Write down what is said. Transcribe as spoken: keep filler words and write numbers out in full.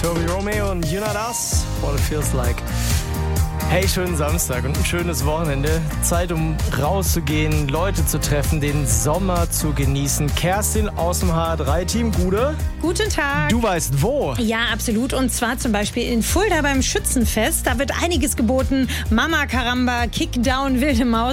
Toby Romeo und You Not Us, What It Feels Like. Hey, schönen Samstag und ein schönes Wochenende. Zeit, um rauszugehen, Leute zu treffen, den Sommer zu genießen. Kerstin aus dem H drei Team, Gude. Guten Tag. Du weißt wo. Ja, absolut. Und zwar zum Beispiel in Fulda beim Schützenfest. Da wird einiges geboten. Mama Karamba, Kickdown, Wilde Maus.